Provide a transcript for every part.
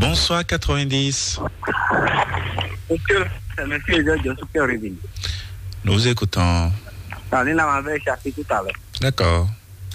Bonsoir 90. Monsieur Joseph Revin. Nous vous écoutons. On m'avait échappé tout à l'heure. D'accord.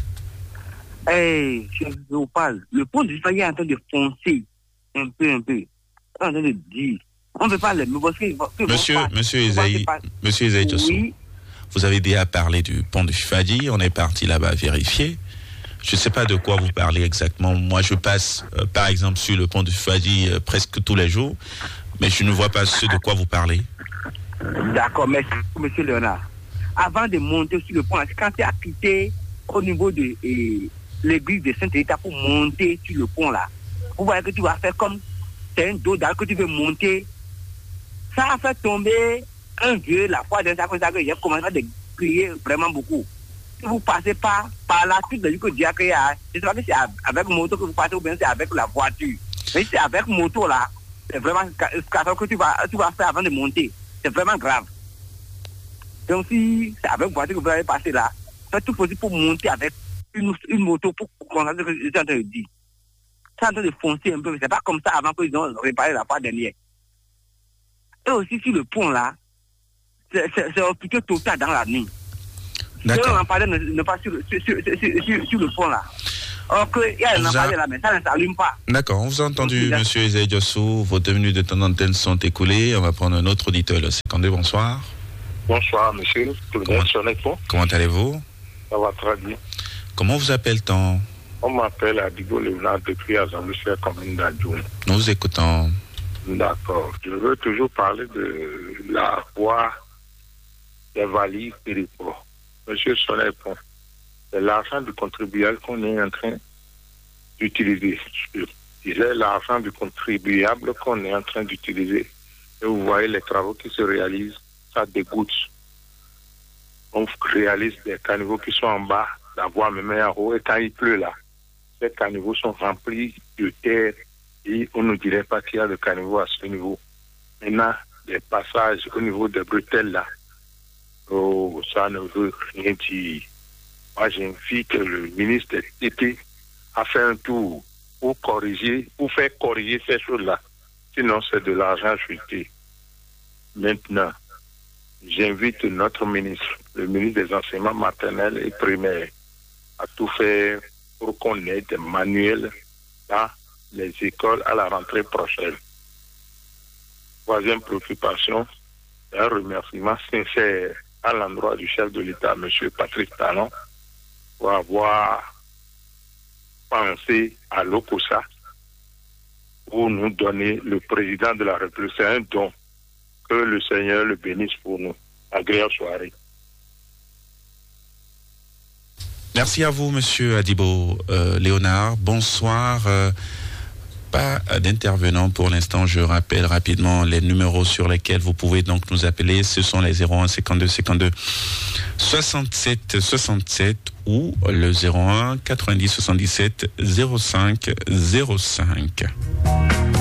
Je vous parle. Le pont du Fayet est en train de foncer un peu. On est en train de dire. On ne peut pas le Monsieur Isaïe Josso, oui. Vous avez déjà parlé du pont du Fadi. On est parti là-bas vérifier. Je ne sais pas de quoi vous parlez exactement. Moi, je passe, par exemple, sur le pont du Fadi presque tous les jours, mais je ne vois pas ce de quoi vous parlez. D'accord, merci, monsieur Léonard. Avant de monter sur le pont, quand tu as quitté au niveau de l'église de Saint-État pour monter sur le pont là, vous voyez que tu vas faire comme c'est un dos d'arc que tu veux monter. Ça a fait tomber un vieux la fois d'un sac que j'ai commencé à crier vraiment beaucoup. Si vous passez par là, tout de suite que Dieu a créé, je ne sais pas si c'est avec moto que vous passez ou bien c'est avec la voiture. Mais si c'est avec moto là, c'est vraiment ce que tu vas faire avant de monter. C'est vraiment grave. Donc si c'est avec voiture que vous allez passer là, faites tout possible pour monter avec une moto pour comprendre ce que je suis en train de dire. C'est en train de foncer un peu, mais c'est pas comme ça avant qu'ils ont réparé la fois dernière. Et aussi sur le pont là, c'est plutôt total dans la nuit. D'accord. Le lampadaire ne pas sur le pont là. Or qu'il y a un lampadaire là, mais ça ne s'allume pas. D'accord, on vous a entendu, monsieur Isaïe Josso. Vos 2 minutes de temps d'antenne sont écoulées. On va prendre un autre auditeur, le 52. Bonsoir. Bonsoir, monsieur. Comment allez-vous? Ça va très bien. Comment vous appelle-t-on? On m'appelle Adigo Léonard depuis Azamboucher, commune d'Adjoum. Nous vous écoutons. D'accord. Je veux toujours parler de la voie des valises et des ports. Monsieur Soleil-Pont, c'est l'argent du contribuable qu'on est en train d'utiliser. Je disais l'argent du contribuable qu'on est en train d'utiliser. Et vous voyez les travaux qui se réalisent, ça dégoûte. On réalise des caniveaux qui sont en bas, la voie me met en haut, et quand il pleut là, ces caniveaux sont remplis de terre et on ne dirait pas qu'il y a de caniveaux à ce niveau. Maintenant, des passages au niveau des bretelles là, oh, ça ne veut rien dire. Moi, j'invite le ministre de l'Été à faire un tour pour faire corriger ces choses-là. Sinon, c'est de l'argent jeté. Maintenant, j'invite notre ministre, le ministre des enseignements maternels et primaires, à tout faire pour qu'on ait des manuels dans les écoles à la rentrée prochaine. Troisième préoccupation, un remerciement sincère à l'endroit du chef de l'État, M. Patrick Talon, pour avoir pensé à l'OCOSA pour nous donner le président de la République. C'est un don. Que le Seigneur le bénisse pour nous. Agréable soirée. Merci à vous, monsieur Adibo Léonard. Bonsoir. Pas d'intervenant pour l'instant. Je rappelle rapidement les numéros sur lesquels vous pouvez donc nous appeler. Ce sont les 01 52 52 67 67 ou le 01 90 77 05 05.